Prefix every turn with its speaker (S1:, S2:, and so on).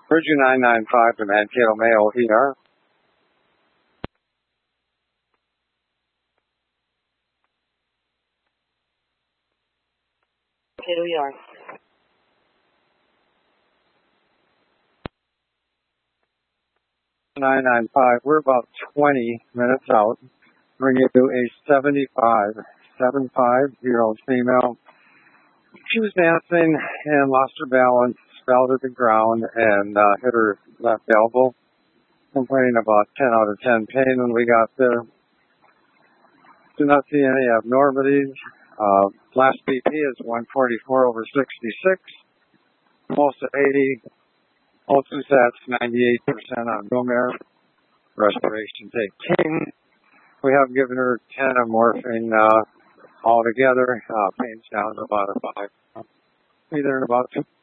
S1: Virgin 995 to Mankato Mayo here.
S2: Mankato Yard.
S1: 995, we're about 20 minutes out. Bringing you a 75-year-old female. She was dancing and lost her balance, fell to the ground, and hit her left elbow, complaining about 10 out of 10 pain when we got there. Do not see any abnormalities. Last BP is 144/66. Pulse at 80. O2 sats 98% on room air. Respiration's 18. We have given her 10 of morphine altogether. Pain's down to about a 5. Be there in about 2